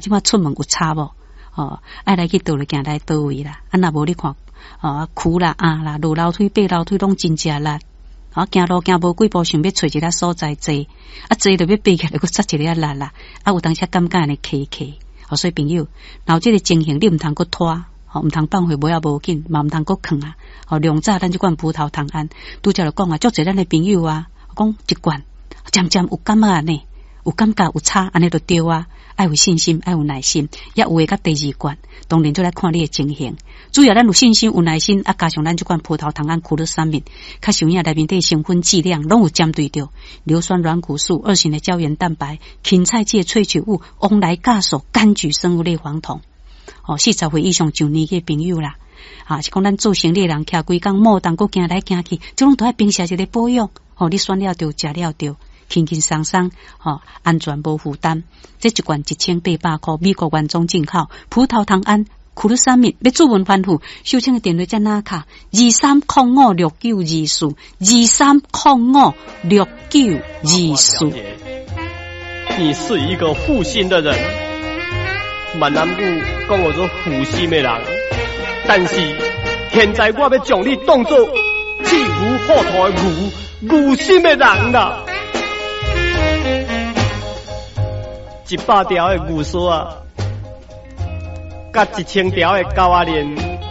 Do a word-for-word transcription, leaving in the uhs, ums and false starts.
即摆出门有差无？哦，爱来去倒来行来倒位啦，啊，若无你看，哦，苦啦啊啦，落楼梯、爬楼梯拢真正力。啊，行路行无几步，想要找一个所在坐，啊，坐就要爬起来，佫插一个力啦，啊，有当时感觉安尼起起，哦，所以朋友，然后这个情形你毋通佫拖，哦，毋通放回，无也无紧，嘛毋通佫囥啊，哦，量早咱即款葡萄糖胺，拄则就讲啊，足侪咱的朋友啊，讲一罐，渐渐有感觉安尼，有感觉有差，安尼就对啊。爱有信心，爱有耐心，也有诶，甲第二罐，当然就来看你诶情形。主要咱有信心、有耐心，啊，加上咱即款葡萄糖胺苦乐三敏，较上影内面的成分剂量，拢有针对着硫酸软骨素、二型的胶原蛋白、芹菜芥萃取物、翁来酵素、柑橘生物类黄酮。哦，四十岁以上上年纪朋友啦，啊，是讲咱做生理人，徛规工莫当佫行来行去，即种都爱平时一个保养。哦，你选了着，食了着。轻轻松松，吼、哦，安全无负担。这一罐一千八百块，美国原装进口，葡萄糖胺苦乐三敏，要注文反复，收听的电话在哪卡？二三零五六九二四，二三零五六九二四。 你是一个负心的人，闽南语讲我做负心的人，但是现在我要将你当作弃牛后头的牛，牛心的人啦。一百条的牛丝啊，甲一千条的狗仔链，